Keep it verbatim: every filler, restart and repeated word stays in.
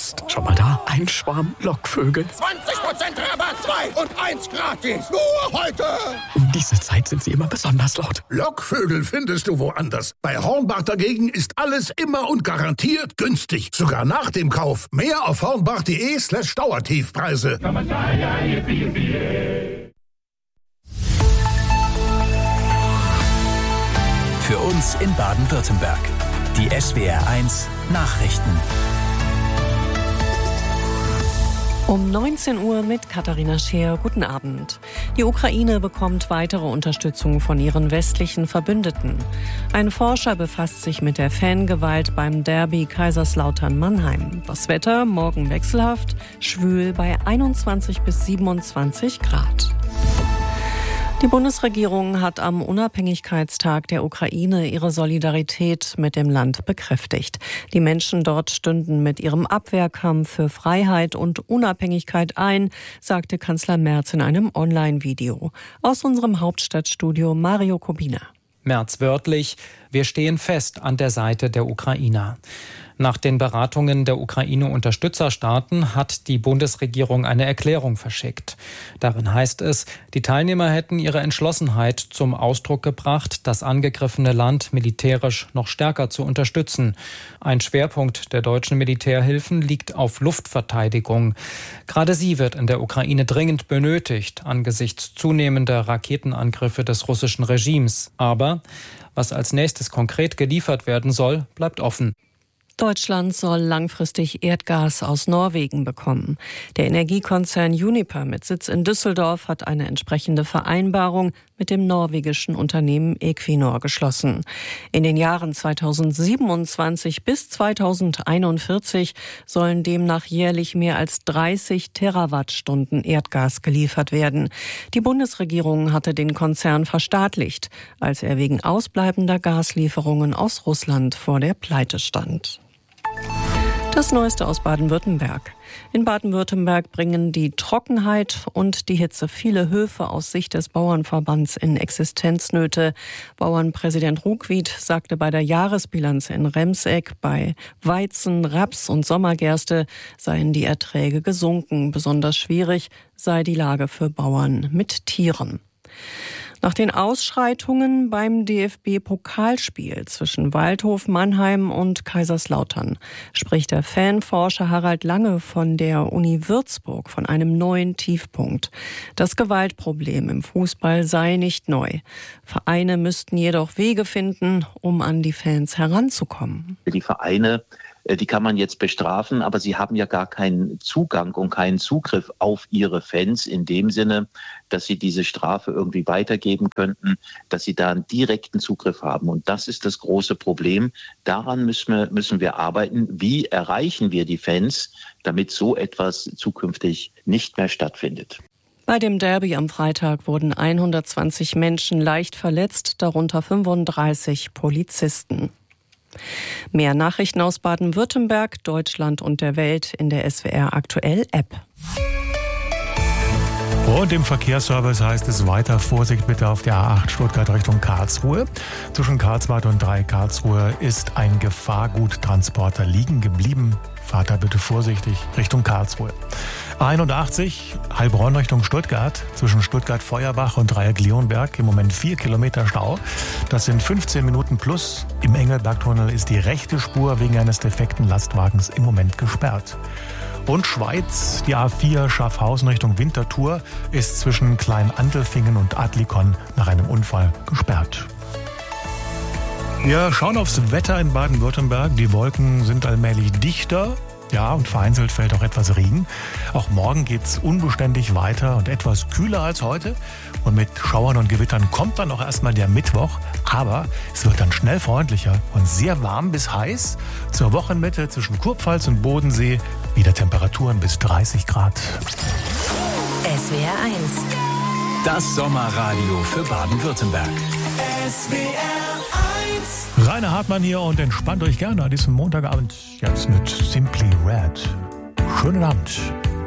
Psst. Schau mal da, ein Schwarm Lockvögel. zwanzig Prozent Rabatt, zwei und eins gratis. Nur heute. Um diese Zeit sind sie immer besonders laut. Lockvögel findest du woanders. Bei Hornbach dagegen ist alles immer und garantiert günstig. Sogar nach dem Kauf. Mehr auf hornbach.de slash Dauertiefpreise. Für uns in Baden-Württemberg. Die S W R eins Nachrichten. Um neunzehn Uhr mit Katharina Scheer. Guten Abend. Die Ukraine bekommt weitere Unterstützung von ihren westlichen Verbündeten. Ein Forscher befasst sich mit der Fangewalt beim Derby Kaiserslautern-Mannheim. Das Wetter morgen wechselhaft, schwül bei einundzwanzig bis siebenundzwanzig Grad. Die Bundesregierung hat am Unabhängigkeitstag der Ukraine ihre Solidarität mit dem Land bekräftigt. Die Menschen dort stünden mit ihrem Abwehrkampf für Freiheit und Unabhängigkeit ein, sagte Kanzler Merz in einem Online-Video. Aus unserem Hauptstadtstudio Mario Kubina. Merz wörtlich: Wir stehen fest an der Seite der Ukrainer. Nach den Beratungen der Ukraine-Unterstützerstaaten hat die Bundesregierung eine Erklärung verschickt. Darin heißt es, die Teilnehmer hätten ihre Entschlossenheit zum Ausdruck gebracht, das angegriffene Land militärisch noch stärker zu unterstützen. Ein Schwerpunkt der deutschen Militärhilfen liegt auf Luftverteidigung. Gerade sie wird in der Ukraine dringend benötigt, angesichts zunehmender Raketenangriffe des russischen Regimes. Aber was als nächstes konkret geliefert werden soll, bleibt offen. Deutschland soll langfristig Erdgas aus Norwegen bekommen. Der Energiekonzern Uniper mit Sitz in Düsseldorf hat eine entsprechende Vereinbarung mit dem norwegischen Unternehmen Equinor geschlossen. In den Jahren zweitausendsiebenundzwanzig bis zweitausendeinundvierzig sollen demnach jährlich mehr als dreißig Terawattstunden Erdgas geliefert werden. Die Bundesregierung hatte den Konzern verstaatlicht, als er wegen ausbleibender Gaslieferungen aus Russland vor der Pleite stand. Das Neueste aus Baden-Württemberg. In Baden-Württemberg bringen die Trockenheit und die Hitze viele Höfe aus Sicht des Bauernverbands in Existenznöte. Bauernpräsident Ruckwied sagte bei der Jahresbilanz in Remseck, bei Weizen, Raps und Sommergerste seien die Erträge gesunken. Besonders schwierig sei die Lage für Bauern mit Tieren. Nach den Ausschreitungen beim D F B-Pokalspiel zwischen Waldhof Mannheim und Kaiserslautern spricht der Fanforscher Harald Lange von der Uni Würzburg von einem neuen Tiefpunkt. Das Gewaltproblem im Fußball sei nicht neu. Vereine müssten jedoch Wege finden, um an die Fans heranzukommen. Die Vereine, die kann man jetzt bestrafen, aber sie haben ja gar keinen Zugang und keinen Zugriff auf ihre Fans in dem Sinne, dass sie diese Strafe irgendwie weitergeben könnten, dass sie da einen direkten Zugriff haben. Und das ist das große Problem. Daran müssen wir, müssen wir arbeiten. Wie erreichen wir die Fans, damit so etwas zukünftig nicht mehr stattfindet? Bei dem Derby am Freitag wurden hundertzwanzig Menschen leicht verletzt, darunter fünfunddreißig Polizisten. Mehr Nachrichten aus Baden-Württemberg, Deutschland und der Welt in der S W R Aktuell App. Und im Verkehrsservice heißt es weiter Vorsicht bitte auf der A acht Stuttgart Richtung Karlsruhe. Zwischen Karlsbad und drei Karlsruhe ist ein Gefahrguttransporter liegen geblieben. Fahrt da bitte vorsichtig Richtung Karlsruhe. A einundachtzig Heilbronn Richtung Stuttgart, zwischen Stuttgart-Feuerbach und Dreieck-Leonberg im Moment vier Kilometer Stau. Das sind fünfzehn Minuten plus. Im Engelbergtunnel ist die rechte Spur wegen eines defekten Lastwagens im Moment gesperrt. Und Schweiz, die A vier Schaffhausen Richtung Winterthur ist zwischen Klein-Andelfingen und Adlikon nach einem Unfall gesperrt. Wir schauen aufs Wetter in Baden-Württemberg. Die Wolken sind allmählich dichter. Ja, und vereinzelt fällt auch etwas Regen. Auch morgen geht's unbeständig weiter und etwas kühler als heute. Und mit Schauern und Gewittern kommt dann auch erstmal der Mittwoch. Aber es wird dann schnell freundlicher und sehr warm bis heiß. Zur Wochenmitte zwischen Kurpfalz und Bodensee wieder Temperaturen bis dreißig Grad. S W R eins. Das Sommerradio für Baden-Württemberg. S W R eins. Rainer Hartmann hier und entspannt euch gerne an diesem Montagabend jetzt mit Simply Red. Schönen Abend.